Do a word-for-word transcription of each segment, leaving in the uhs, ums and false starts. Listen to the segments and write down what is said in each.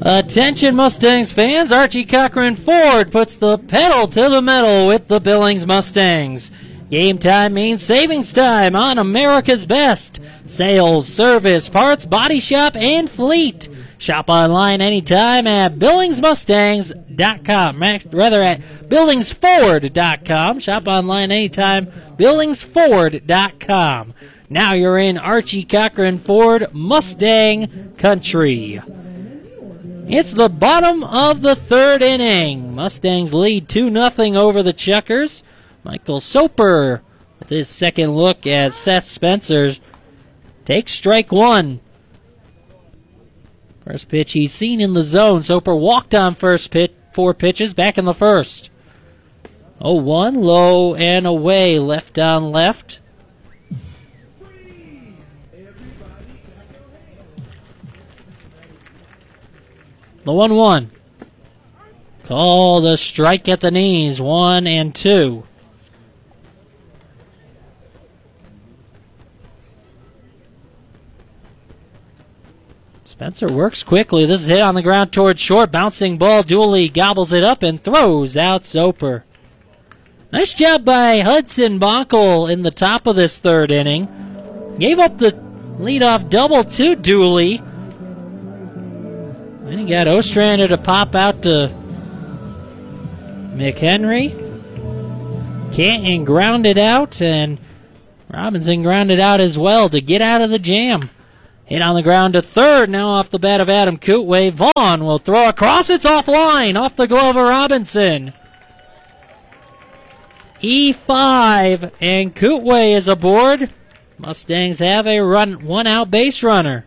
Attention Mustangs fans, Archie Cochran Ford puts the pedal to the metal with the Billings Mustangs. Game time means savings time on America's best sales, service, parts, body shop, and fleet. Shop online anytime at Billings Mustangs dot com, rather at Billings Ford dot com. Shop online anytime, Billings Ford dot com. Now you're in Archie Cochran Ford Mustang country. It's the bottom of the third inning. Mustangs lead two nothing over the Chuckers. Michael Soper with his second look at Seth Spencer takes strike one. First pitch he's seen in the zone. Soper walked on first pitch, four pitches back in the first. oh one, low and away, left on left. The one one. Call the strike at the knees, one and two. Spencer works quickly. This is hit on the ground towards short. Bouncing ball. Dooley gobbles it up and throws out Soper. Nice job by Hudson Bonkel in the top of this third inning. Gave up the leadoff double to Dooley. Then he got Ostrander to pop out to McHenry. Canton grounded out, and Robinson grounded out as well to get out of the jam. Hit on the ground to third, now off the bat of Adam Kootway. Vaughn will throw across, it's offline, off the glove of Robinson. E five, and Kootway is aboard. Mustangs have a run, one-out base runner.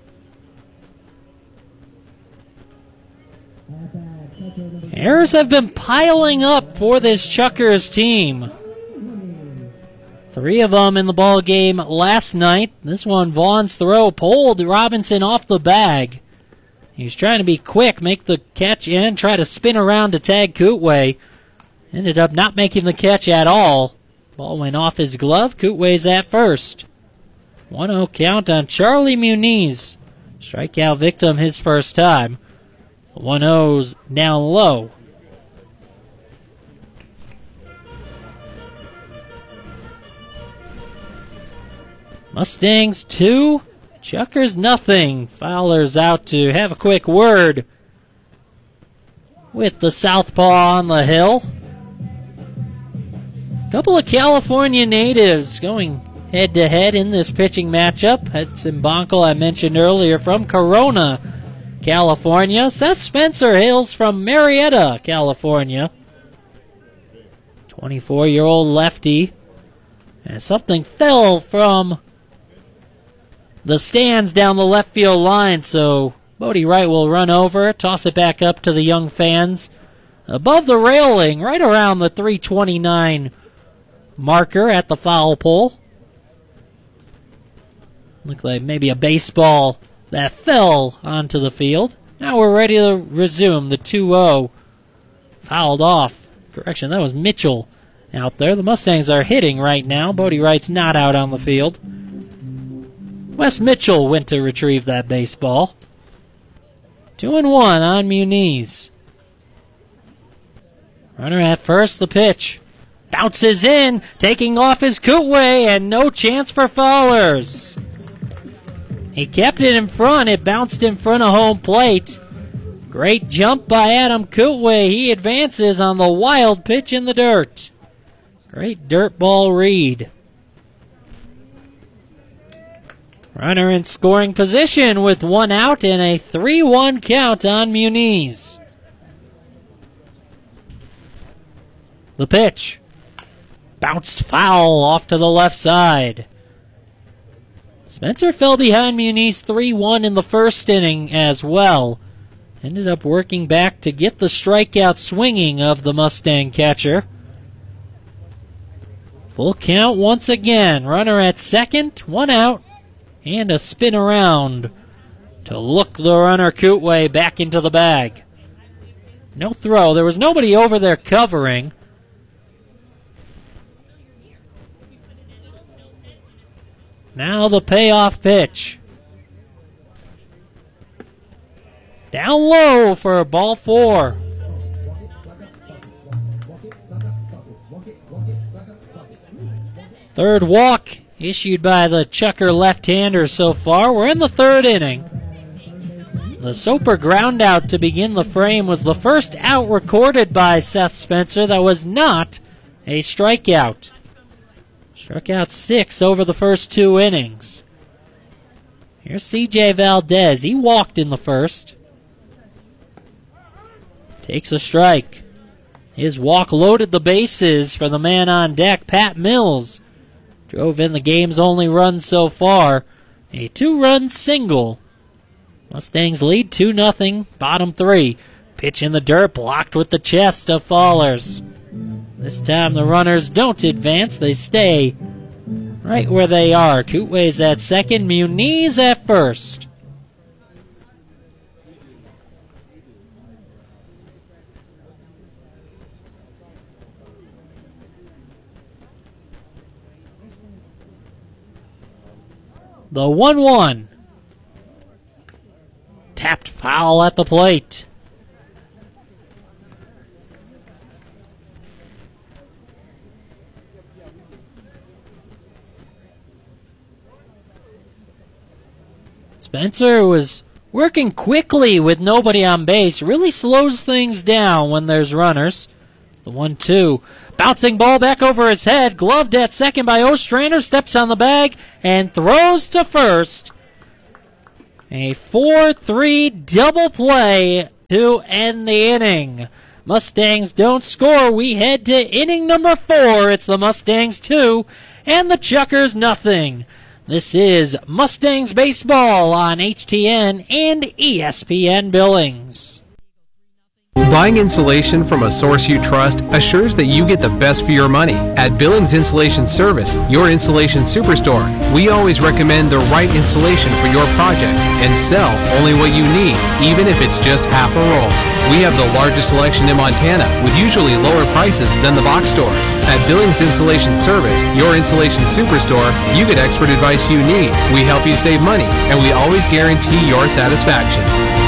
Errors have been piling up for this Chuckers team. Three of them in the ball game last night. This one, Vaughn's throw pulled Robinson off the bag. He's trying to be quick, make the catch and try to spin around to tag Kootway. Ended up not making the catch at all. Ball went off his glove. Kootway's at first. one oh count on Charlie Muniz. Strikeout victim his first time. one oh's down low. Mustangs two, Chuckers nothing. Fowler's out to have a quick word with the southpaw on the hill. Couple of California natives going head-to-head in this pitching matchup. Hudson Bonkel, I mentioned earlier, from Corona, California. Seth Spencer hails from Marietta, California. twenty-four-year-old lefty. And something fell from the stands down the left field line, so Bodie Wright will run over, toss it back up to the young fans. Above the railing, right around the three twenty-nine marker at the foul pole. Looked like maybe a baseball that fell onto the field. Now we're ready to resume. The two oh fouled off. Correction, that was Mitchell out there. The Mustangs are hitting right now. Bodie Wright's not out on the field. Wes Mitchell went to retrieve that baseball. Two and one on Muniz. Runner at first, the pitch. Bounces in, taking off his Kootway, and no chance for Fowlers. He kept it in front. It bounced in front of home plate. Great jump by Adam Kootway. He advances on the wild pitch in the dirt. Great dirt ball read. Runner in scoring position with one out and a three one count on Muniz. The pitch. Bounced foul off to the left side. Spencer fell behind Muniz three one in the first inning as well. Ended up working back to get the strikeout swinging of the Mustang catcher. Full count once again. Runner at second, one out, and a spin around to look the runner Kootway back into the bag. No throw. There was nobody over there covering. Now the payoff pitch. Down low for ball four. Third walk issued by the Chucker left-hander so far. We're in the third inning. The Soper ground out to begin the frame was the first out recorded by Seth Spencer that was not a strikeout. Struck out six over the first two innings. Here's C J Valdez. He walked in the first. Takes a strike. His walk loaded the bases for the man on deck, Pat Mills. Drove in the game's only run so far. A two-run single. Mustangs lead two nothing, bottom three. Pitch in the dirt, blocked with the chest of Fallers. This time the runners don't advance, they stay right where they are. Kootway's at second, Muniz at first. The one one. Tapped foul at the plate. Spencer was working quickly with nobody on base. Really slows things down when there's runners. It's the one two. Bouncing ball back over his head. Gloved at second by Ostrander. Steps on the bag and throws to first. A four three double play to end the inning. Mustangs don't score. We head to inning number four. It's the Mustangs two and the Chuckers nothing. This is Mustangs Baseball on H T N and E S P N Billings. Buying insulation from a source you trust assures that you get the best for your money. At Billings Insulation Service, your insulation superstore, we always recommend the right insulation for your project and sell only what you need, even if it's just half a roll. We have the largest selection in Montana with usually lower prices than the box stores. At Billings Insulation Service, your insulation superstore, you get expert advice you need. We help you save money, and we always guarantee your satisfaction.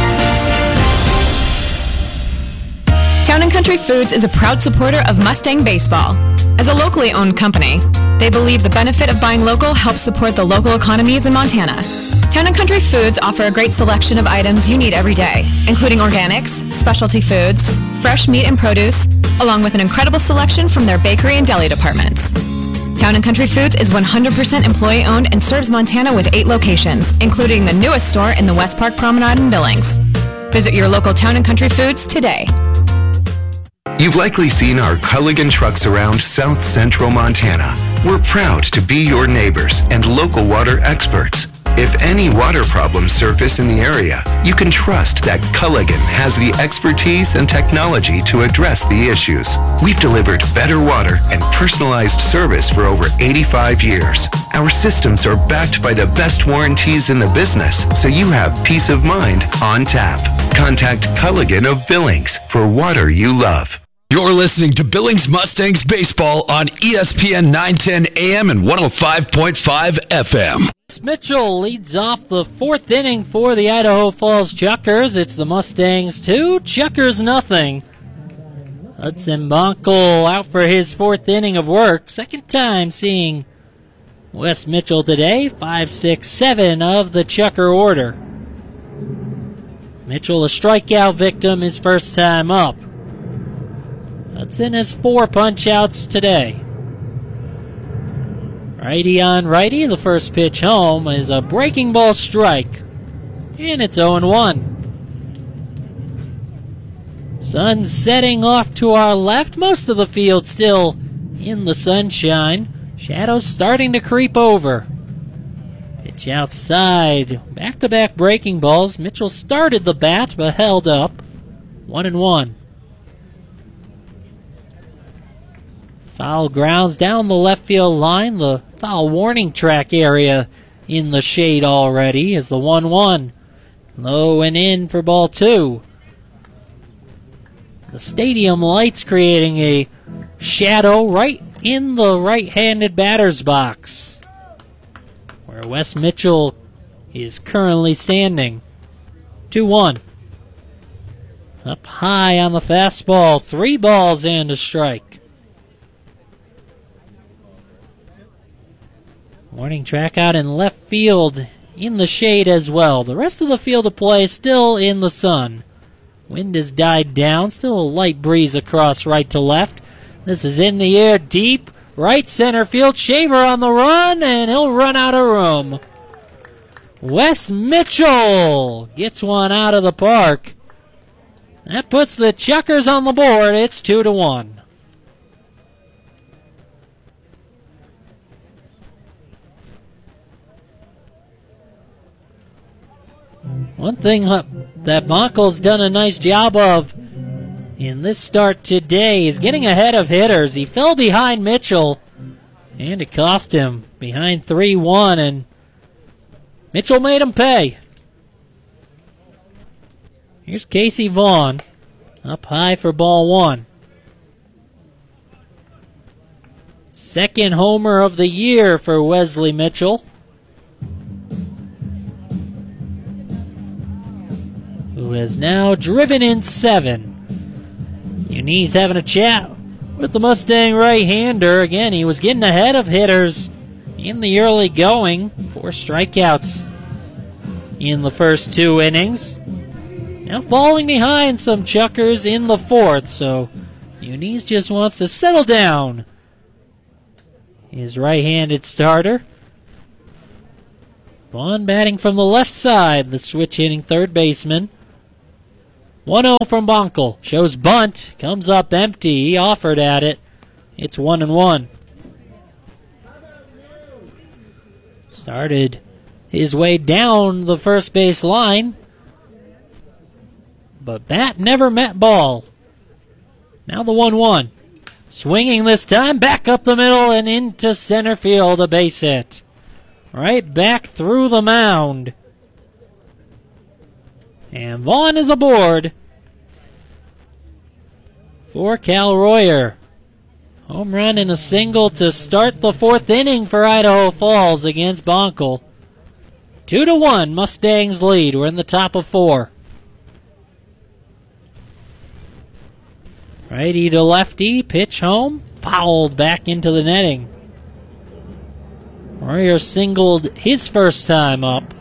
Town and Country Foods is a proud supporter of Mustang Baseball. As a locally owned company, they believe the benefit of buying local helps support the local economies in Montana. Town and Country Foods offer a great selection of items you need every day, including organics, specialty foods, fresh meat and produce, along with an incredible selection from their bakery and deli departments. Town and Country Foods is one hundred percent employee-owned and serves Montana with eight locations, including the newest store in the West Park Promenade in Billings. Visit your local Town and Country Foods today. You've likely seen our Culligan trucks around South Central Montana. We're proud to be your neighbors and local water experts. If any water problems surface in the area, you can trust that Culligan has the expertise and technology to address the issues. We've delivered better water and personalized service for over eighty-five years. Our systems are backed by the best warranties in the business, so you have peace of mind on tap. Contact Culligan of Billings for water you love. You're listening to Billings Mustangs Baseball on E S P N nine ten A M and one oh five point five F M. Mitchell leads off the fourth inning for the Idaho Falls Chuckers. It's the Mustangs two, Chuckers nothing. Hudson Bonkel out for his fourth inning of work. Second time seeing Wes Mitchell today. Five, six, seven of the Chucker order. Mitchell a strikeout victim his first time up. Hudson has four punch-outs today. Righty on righty, the first pitch home is a breaking ball strike. And it's oh one. Sun setting off to our left, most of the field still in the sunshine. Shadows starting to creep over. Pitch outside, back-to-back breaking balls. Mitchell started the bat but held up. One and one. Foul grounds down the left field line, the foul warning track area in the shade already as the one one. Low and in for ball two. The stadium lights creating a shadow right in the right-handed batter's box, where Wes Mitchell is currently standing. two one. Up high on the fastball. Three balls and a strike. Warning track out in left field in the shade as well. The rest of the field of play still in the sun. Wind has died down. Still a light breeze across right to left. This is in the air deep. Right center field. Shaver on the run, and he'll run out of room. Wes Mitchell gets one out of the park. That puts the Chuckers on the board. It's two to one. One thing that Bonkel's done a nice job of in this start today is getting ahead of hitters. He fell behind Mitchell, and it cost him behind three one, and Mitchell made him pay. Here's Casey Vaughn, up high for ball one. Second homer of the year for Wesley Mitchell, who has now driven in seven. Muniz having a chat with the Mustang right-hander. Again, he was getting ahead of hitters in the early going. Four strikeouts in the first two innings. Now falling behind some Chuckers in the fourth, so Muniz just wants to settle down. His right-handed starter. Vaughn batting from the left side, the switch-hitting third baseman. one oh from Bonkel. Shows bunt. Comes up empty. He offered at it. It's one and one. Started his way down the first base line, but bat never met ball. Now the one one. Swinging this time. Back up the middle and into center field. A base hit. Right back through the mound. And Vaughn is aboard for Cal Royer. Home run and a single to start the fourth inning for Idaho Falls against Bonkel. Two to one, Mustangs lead. We're in the top of four. Righty to lefty, pitch home, fouled back into the netting. Royer singled his first time up.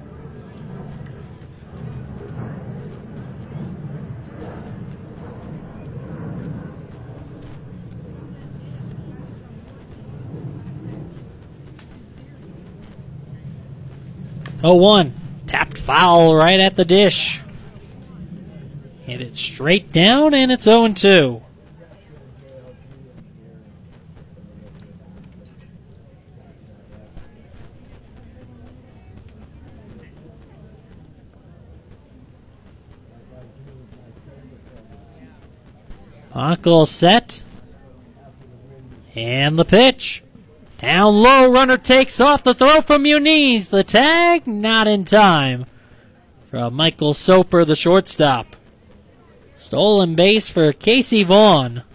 oh one. Tapped foul right at the dish. Hit it straight down, and it's oh two. Bonkel set. And the pitch. Down low, runner takes off. The throw from Muniz. The tag, not in time. From Michael Soper, the shortstop. Stolen base for Casey Vaughn.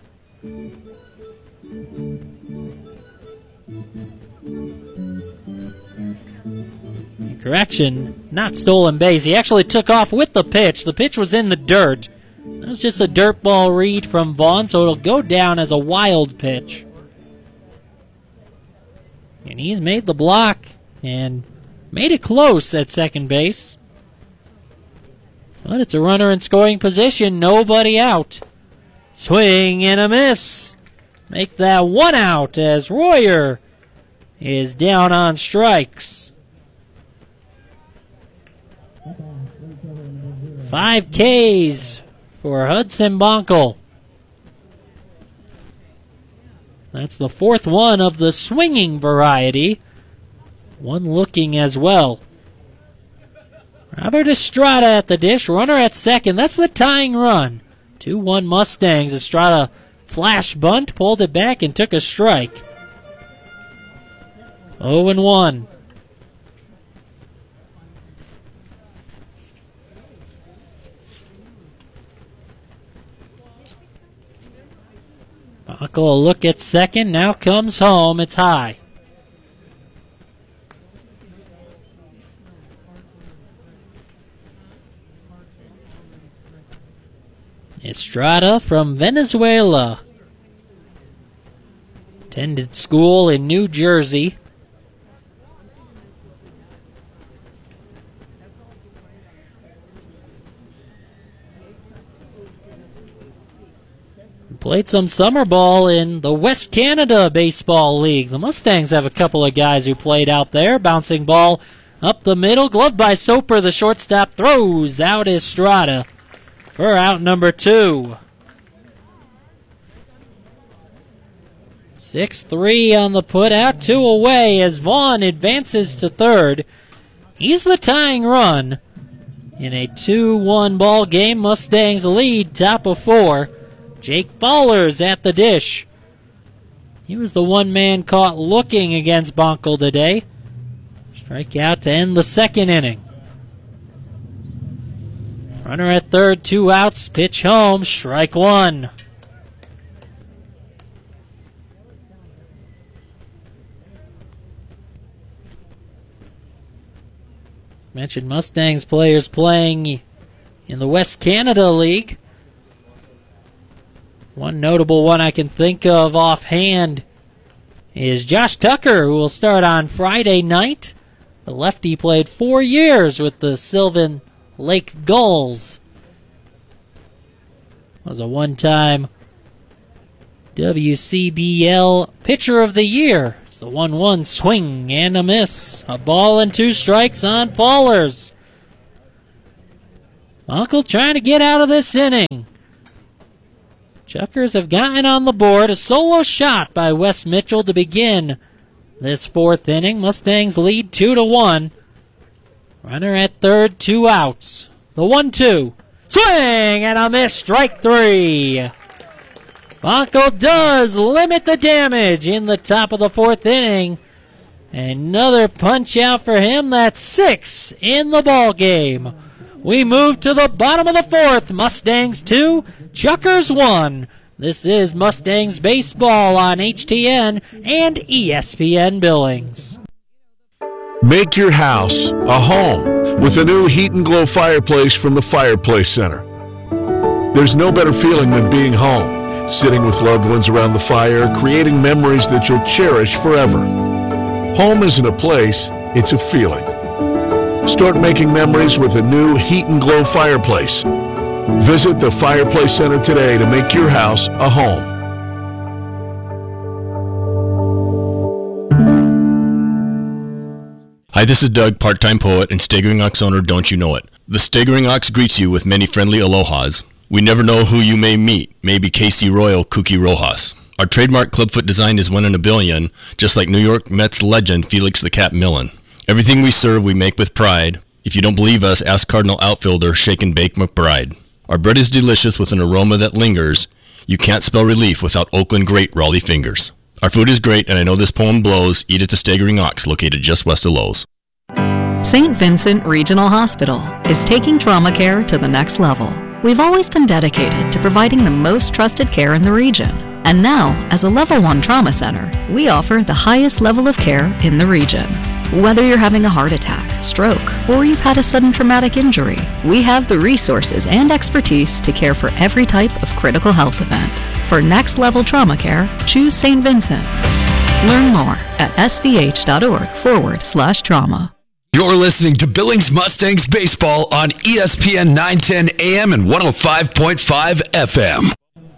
Correction, not stolen base. He actually took off with the pitch. The pitch was in the dirt. That was just a dirt ball read from Vaughn, so it'll go down as a wild pitch. And he's made the block and made it close at second base. But it's a runner in scoring position, nobody out. Swing and a miss. Make that one out as Royer is down on strikes. Five Ks for Hudson Bonkel. That's the fourth one of the swinging variety. One looking as well. Robert Estrada at the dish. Runner at second. That's the tying run. two one Mustangs. Estrada flash bunt, pulled it back, and took a strike. oh and one. Bonkel a look at second. Now comes home. It's high. Estrada from Venezuela. Attended school in New Jersey. Played some summer ball in the West Canada Baseball League. The Mustangs have a couple of guys who played out there. Bouncing ball up the middle. Gloved by Soper. The shortstop throws out Estrada for out number two. six three on the put out. Two away as Vaughn advances to third. He's the tying run in a two one ball game. Mustangs lead top of four. Jake Fowler's at the dish. He was the one man caught looking against Bonkel today. Strikeout to end the second inning. Runner at third, two outs, pitch home, strike one. Mentioned Mustangs players playing in the West Canada League. One notable one I can think of offhand is Josh Tucker, who will start on Friday night. The lefty played four years with the Sylvan Lake Gulls. Was a one-time W C B L Pitcher of the Year. It's the one one swing and a miss. A ball and two strikes on Fallers. Uncle trying to get out of this inning. Chuckers have gotten on the board. A solo shot by Wes Mitchell to begin this fourth inning. Mustangs lead two to one. Runner at third, two outs. The one two. Swing and a miss, strike three. Bonkel does limit the damage in the top of the fourth inning. Another punch out for him. That's six in the ball game. We move to the bottom of the fourth. Mustangs two, Chuckers one. This is Mustangs baseball on H T N and E S P N Billings. Make your house a home with a new Heat and Glow fireplace from the Fireplace Center. There's no better feeling than being home, sitting with loved ones around the fire, creating memories that you'll cherish forever. Home isn't a place, it's a feeling. Start making memories with a new Heat and Glow fireplace. Visit the Fireplace Center today to make your house a home. Hi, this is Doug, part-time poet and Staggering Ox owner, Don't You Know It. The Staggering Ox greets you with many friendly alohas. We never know who you may meet, maybe Casey Royal, Kooky Rojas. Our trademark clubfoot design is one in a billion, just like New York Mets legend Felix the Cat Millen. Everything we serve, we make with pride. If you don't believe us, ask Cardinal outfielder Shake and Bake McBride. Our bread is delicious with an aroma that lingers. You can't spell relief without Oakland great Raleigh fingers. Our food is great, and I know this poem blows. Eat at the Staggering Ox, located just west of Lowe's. Saint Vincent Regional Hospital is taking trauma care to the next level. We've always been dedicated to providing the most trusted care in the region. And now, as a level one trauma center, we offer the highest level of care in the region. Whether you're having a heart attack, stroke, or you've had a sudden traumatic injury, we have the resources and expertise to care for every type of critical health event. For next-level trauma care, choose Saint Vincent. Learn more at svh.org forward slash trauma. You're listening to Billings Mustangs Baseball on E S P N nine ten A M and one oh five point five F M.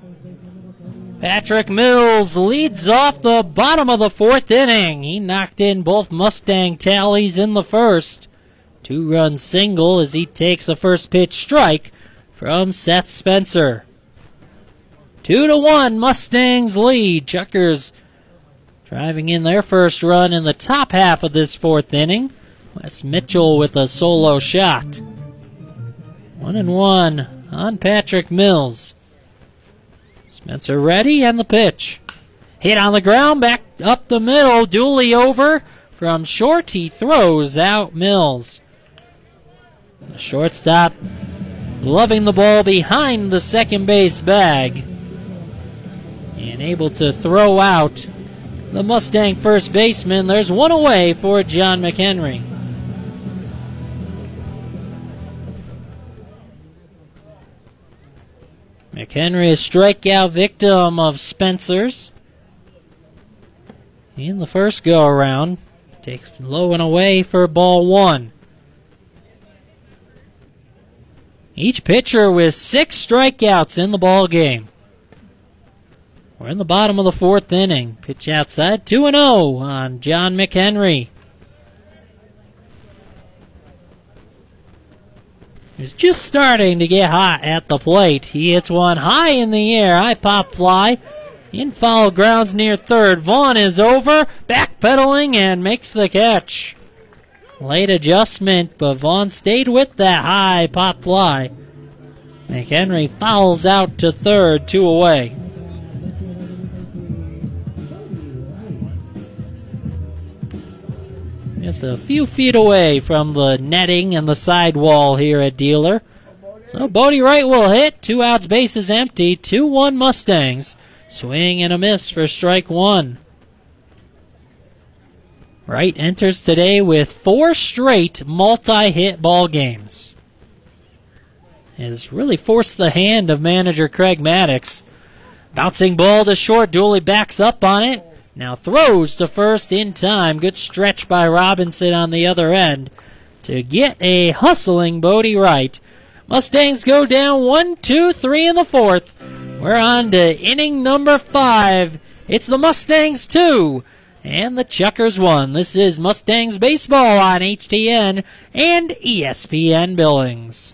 Patrick Mills leads off the bottom of the fourth inning. He knocked in both Mustang tallies in the first. Two-run single as he takes a first pitch strike from Seth Spencer. Two to one, Mustangs lead. Chuckers driving in their first run in the top half of this fourth inning. Wes Mitchell with a solo shot. One and one on Patrick Mills. Spencer ready, and the pitch. Hit on the ground, back up the middle. Dooley over from short. He throws out Mills. The shortstop gloving the ball behind the second base bag. And able to throw out the Mustang first baseman. There's one away for John McHenry. McHenry, a strikeout victim of Spencer's in the first go-around. Takes low and away for ball one. Each pitcher with six strikeouts in the ball game. We're in the bottom of the fourth inning. Pitch outside, two and oh on John McHenry. He's just starting to get hot at the plate. He hits one high in the air. High pop fly. In foul grounds near third. Vaughn is over, backpedaling, and makes the catch. Late adjustment, but Vaughn stayed with that high pop fly. McHenry fouls out to third, two away. Just a few feet away from the netting and the sidewall here at Dealer. So Bodie Wright will hit. Two outs, bases empty. two one Mustangs. Swing and a miss for strike one. Wright enters today with four straight multi-hit ball games. Has really forced the hand of manager Craig Maddox. Bouncing ball to short. Dooley backs up on it. Now throws to first in time. Good stretch by Robinson on the other end to get a hustling Bodie Wright. Mustangs go down one, two, three in the fourth. We're on to inning number five. It's the Mustangs two and the Chuckers one. This is Mustangs baseball on H T N and E S P N Billings.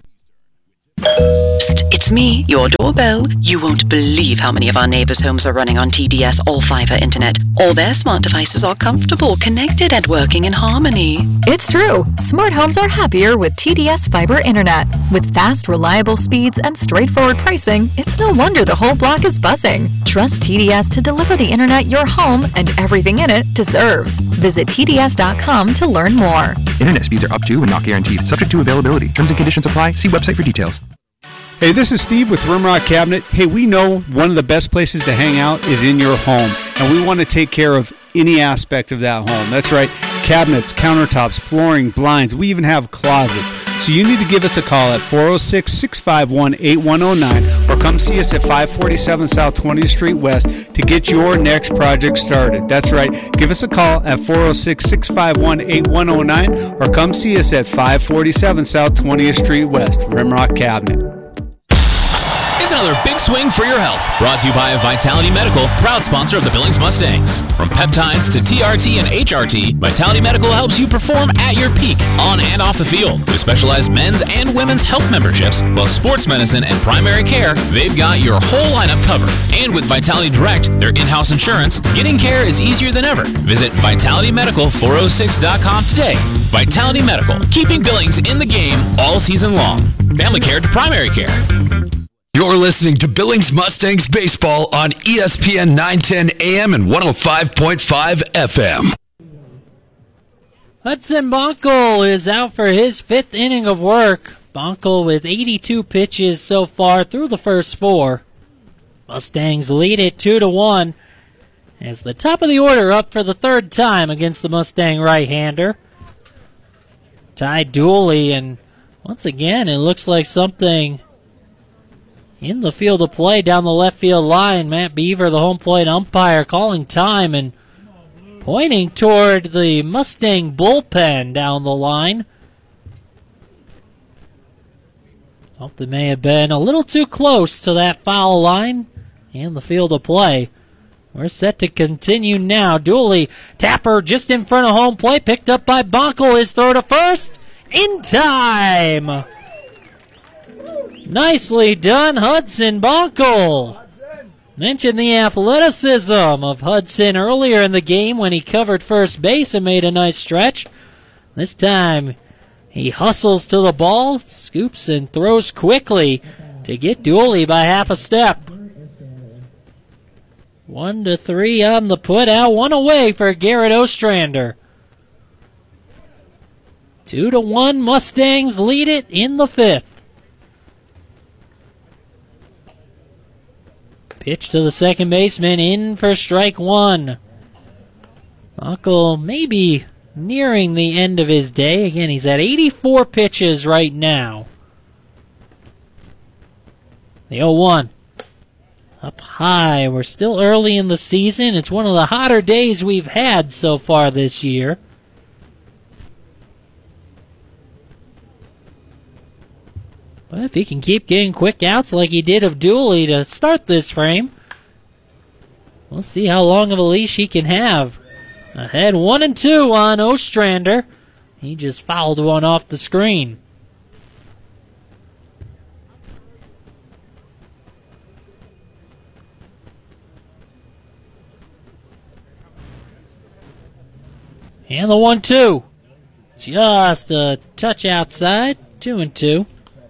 Psst, it's me, your doorbell. You won't believe how many of our neighbors' homes are running on T D S all-fiber internet. All their smart devices are comfortable, connected, and working in harmony. It's true. Smart homes are happier with T D S fiber internet. With fast, reliable speeds and straightforward pricing, it's no wonder the whole block is buzzing. Trust T D S to deliver the internet your home and everything in it deserves. Visit T D S dot com to learn more. Internet speeds are up to and not guaranteed. Subject to availability. Terms and conditions apply. See website for details. Hey, this is Steve with Rimrock Cabinet. Hey, we know one of the best places to hang out is in your home, and we want to take care of any aspect of that home. That's right, cabinets, countertops, flooring, blinds. We even have closets. So you need to give us a call at four oh six, six five one, eight one oh nine or come see us at five forty-seven South twentieth Street West to get your next project started. That's right, give us a call at four oh six, six five one, eight one oh nine or come see us at five forty-seven South twentieth Street West. Rimrock Cabinet. It's another big swing for your health. Brought to you by Vitality Medical, proud sponsor of the Billings Mustangs. From peptides to T R T and H R T, Vitality Medical helps you perform at your peak, on and off the field. With specialized men's and women's health memberships, plus sports medicine and primary care, they've got your whole lineup covered. And with Vitality Direct, their in-house insurance, getting care is easier than ever. Visit Vitality Medical four oh six dot com today. Vitality Medical, keeping Billings in the game all season long. Family care to primary care. You're listening to Billings Mustangs Baseball on E S P N nine ten A M and one oh five point five F M. Hudson Bonkel is out for his fifth inning of work. Bonkel with eighty-two pitches so far through the first four. Mustangs lead it two to one as the top of the order up for the third time against the Mustang right-hander. Ty Dooley, and once again it looks like something in the field of play down the left field line. Matt Beaver, the home plate umpire, calling time and pointing toward the Mustang bullpen down the line. Thought they may have been a little too close to that foul line in the field of play. We're set to continue now. Dooley, tapper just in front of home plate, picked up by Bonkel. His throw to first, in time. Nicely done, Hudson Bonkel. Mentioned the athleticism of Hudson earlier in the game when he covered first base and made a nice stretch. This time, he hustles to the ball, scoops and throws quickly to get Dooley by half a step. One to three on the put out, one away for Garrett Ostrander. Two to one, Mustangs lead it in the fifth. Pitch to the second baseman, in for strike one. Bonkel maybe nearing the end of his day. Again, he's at eighty-four pitches right now. The oh one. Up high. We're still early in the season. It's one of the hotter days we've had so far this year. But if he can keep getting quick outs like he did of Dooley to start this frame, we'll see how long of a leash he can have. Ahead one and two on Ostrander. He just fouled one off the screen. And the one two. Just a touch outside. Two and two.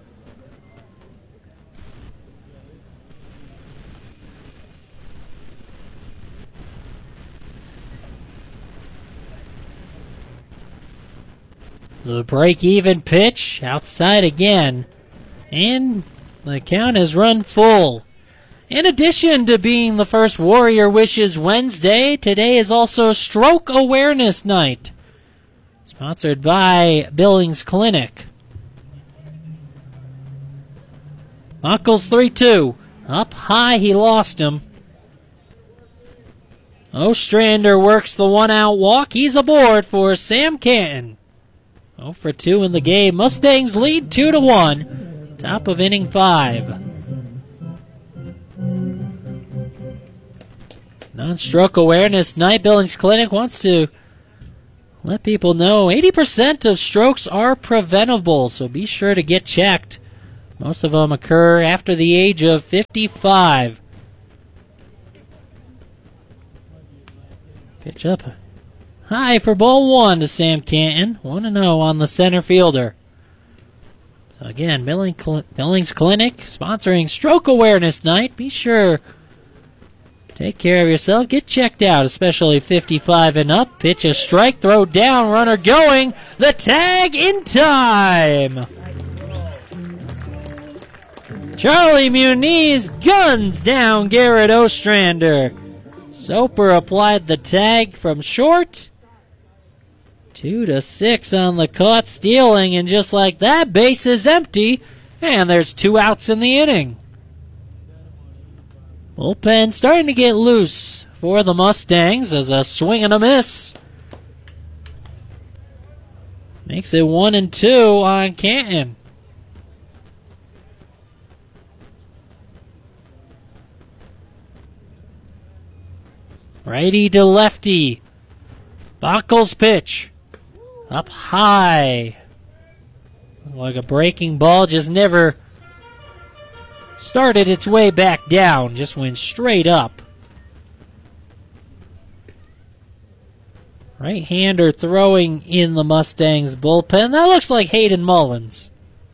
The break-even pitch outside again. And the count has run full. In addition to being the first Warrior Wishes Wednesday, today is also Stroke Awareness Night. Sponsored by Billings Clinic. Buckles three two. Up high, he lost him. Ostrander works the one-out walk. He's aboard for Sam Canton. oh for two in the game. Mustangs lead two to one. Top of inning five. Non-stroke awareness night. Billings Clinic wants to let people know eighty percent of strokes are preventable, so be sure to get checked. Most of them occur after the age of fifty-five. Pitch up high for ball one to Sam Canton. one and oh on the center fielder. So again, Billings Clinic sponsoring Stroke Awareness Night. Be sure take care of yourself. Get checked out, especially fifty-five and up. Pitch a strike, throw down, runner going. The tag in time. Charlie Muniz guns down Garrett Ostrander. Soper applied the tag from short. Two to six on the caught stealing, and just like that, base is empty, and there's two outs in the inning. Bullpen starting to get loose for the Mustangs as a swing and a miss makes it one and two on Canton. Righty to lefty. Buckles pitch. Up high. Like a breaking ball, just never started its way back down, just went straight up. Right-hander throwing in the Mustangs bullpen. That looks like Hayden Mullins.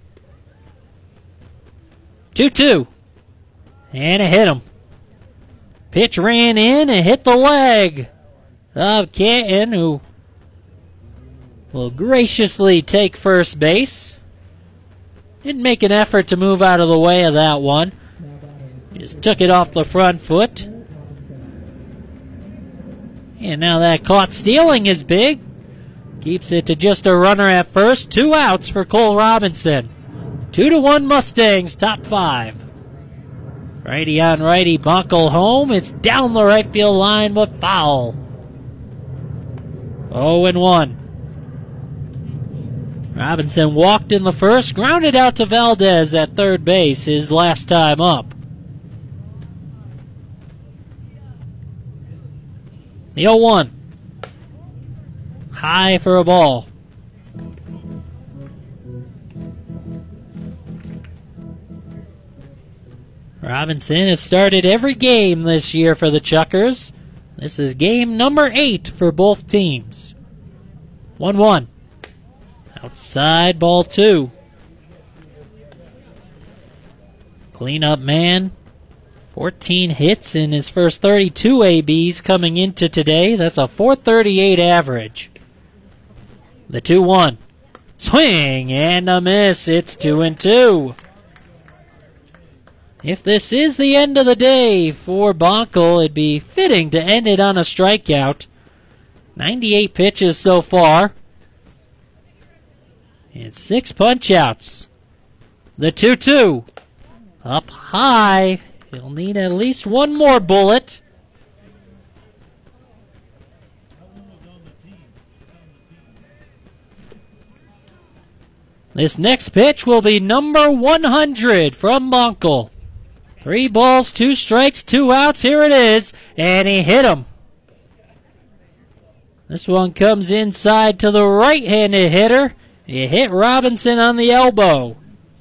two two. And it hit him. Pitch ran in and hit the leg of Canton, who will graciously take first base. Didn't make an effort to move out of the way of that one. Just took it off the front foot. And now that caught stealing is big. Keeps it to just a runner at first. Two outs for Cole Robinson. Two to one Mustangs, top five. Righty on righty, buckle home. It's down the right field line, but foul. oh and one. Robinson walked in the first, grounded out to Valdez at third base, his last time up. The oh one. High for a ball. Robinson has started every game this year for the Chuckers. This is game number eight for both teams. one one. Outside, ball two. Cleanup man. fourteen hits in his first thirty-two A Bs coming into today. That's a four thirty-eight average. The two one. Swing and a miss. It's two and two. If this is the end of the day for Bonkel, it'd be fitting to end it on a strikeout. ninety-eight pitches so far. And six punch-outs. The two two. Up high. He'll need at least one more bullet. This next pitch will be number one hundred from Bonkel. Three balls, two strikes, two outs. Here it is, and he hit him. This one comes inside to the right-handed hitter. He hit Robinson on the elbow.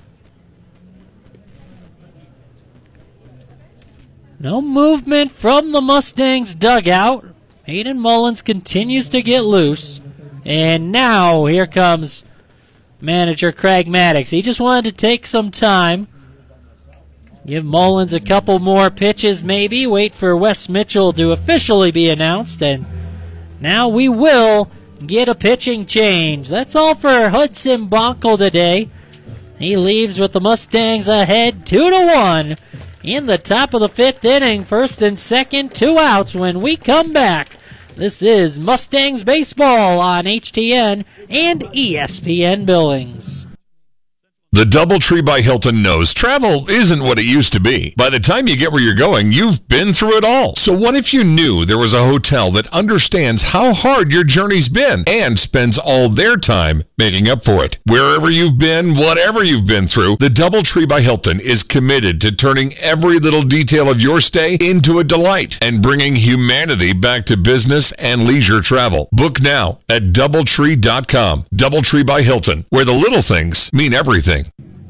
No movement from the Mustangs dugout. Hayden Mullins continues to get loose. And now here comes manager Craig Maddox. He just wanted to take some time. Give Mullins a couple more pitches maybe. Wait for Wes Mitchell to officially be announced. And now we will get a pitching change. That's all for Hudson Bonkel today. He leaves with the Mustangs ahead two to one. In the top of the fifth inning, first and second, two outs when we come back. This is Mustangs Baseball on H T N and E S P N Billings. The DoubleTree by Hilton knows travel isn't what it used to be. By the time you get where you're going, you've been through it all. So what if you knew there was a hotel that understands how hard your journey's been and spends all their time making up for it? Wherever you've been, whatever you've been through, the DoubleTree by Hilton is committed to turning every little detail of your stay into a delight and bringing humanity back to business and leisure travel. Book now at doubletree dot com. DoubleTree by Hilton, where the little things mean everything.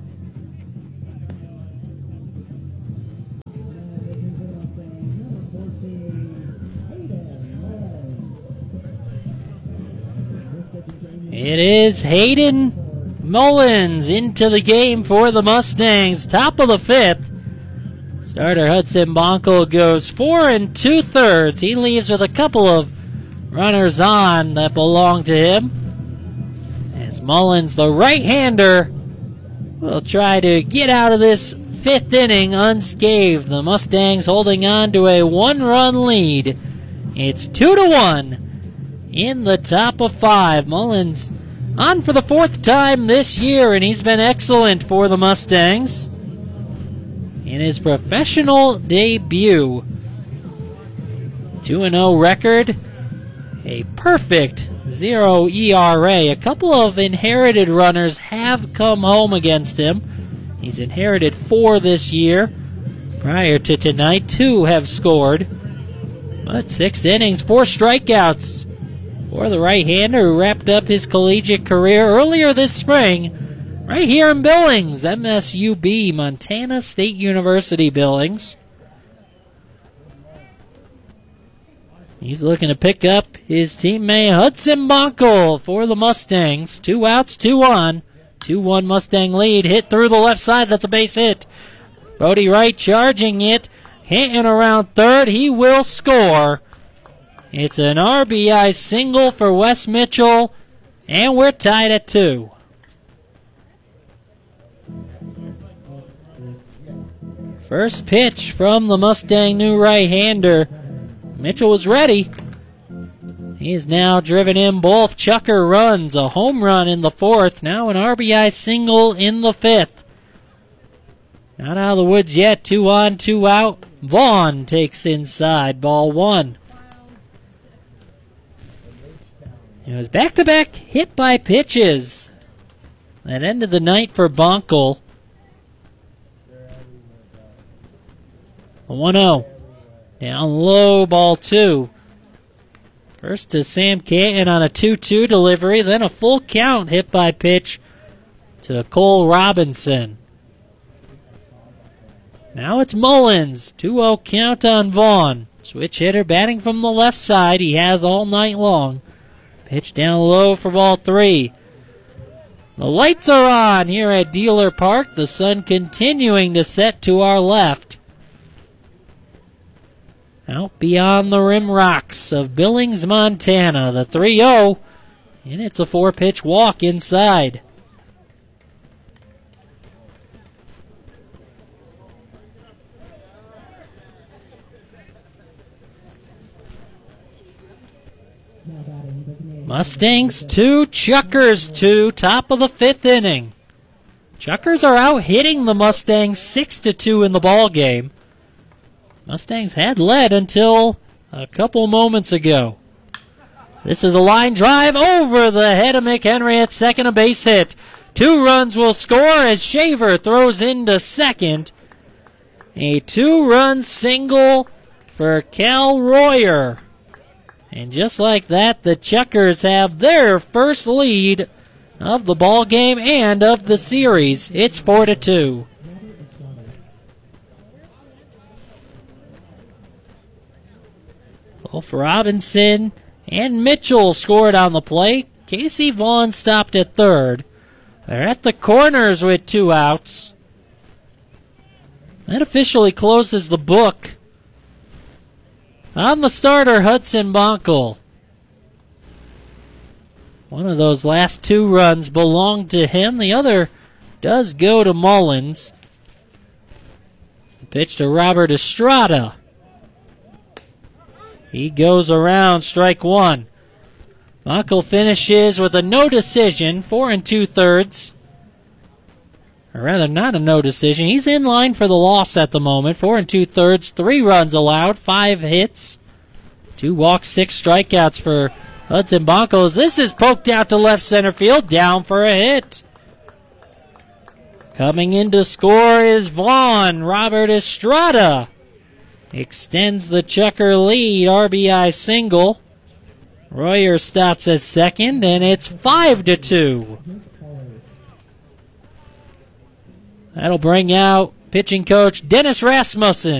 It is Hayden Mullins into the game for the Mustangs. Top of the fifth. Starter Hudson Bonkel goes four and two thirds. He leaves with a couple of runners on that belong to him. As Mullins, the right-hander, will try to get out of this fifth inning unscathed. The Mustangs holding on to a one-run lead. It's two to one. In the top of five, Mullins on for the fourth time this year, and he's been excellent for the Mustangs in his professional debut. two and oh record, a perfect zero E R A. A couple of inherited runners have come home against him. He's inherited four this year. Prior to tonight, two have scored. But six innings, four strikeouts for the right-hander who wrapped up his collegiate career earlier this spring right here in Billings, M S U B, Montana State University Billings. He's looking to pick up his teammate Hudson Bonkel for the Mustangs. Two outs, two on. two one Mustang lead. Hit through the left side. That's a base hit. Brody Wright charging it. Hinton around third. He will score. It's an R B I single for Wes Mitchell, and we're tied at two. First pitch from the Mustang new right-hander. Mitchell was ready. He is now driven in both Chucker runs. A home run in the fourth. Now an R B I single in the fifth. Not out of the woods yet. Two on, two out. Vaughn takes inside. Ball one. It was back-to-back hit by pitches. That ended the night for Bonkel. one oh. Down low, ball two. First to Sam Canton on a two two delivery, then a full count hit by pitch to Cole Robinson. Now it's Mullins. two oh count on Vaughn. Switch hitter batting from the left side. He has all night long. Pitch down low for ball three. The lights are on here at Dealer Park. The sun continuing to set to our left. Out beyond the rim rocks of Billings, Montana. The three oh, and it's a four-pitch walk inside. Mustangs two, Chuckers two, top of the fifth inning. Chuckers are out hitting the Mustangs six to two in the ball game. Mustangs had led until a couple moments ago. This is a line drive over the head of McHenry at second, a base hit. Two runs will score as Shaver throws into second. A two-run single for Cal Royer. And just like that, the Checkers have their first lead of the ball game and of the series. It's four to two. Both Robinson and Mitchell scored on the play. Casey Vaughn stopped at third. They're at the corners with two outs. That officially closes the book on the starter, Hudson Bonkel. One of those last two runs belonged to him. The other does go to Mullins. The pitch to Robert Estrada. He goes around, strike one. Bonkel finishes with a no decision, four and two-thirds. Or rather, not a no decision. He's in line for the loss at the moment. Four and two-thirds, three runs allowed, five hits, two walks, six strikeouts for Hudson Bonkel. This is poked out to left center field, down for a hit. Coming in to score is Vaughn. Robert Estrada extends the Checker lead, R B I single. Royer stops at second, and it's five to two. That'll bring out pitching coach Dennis Rasmussen.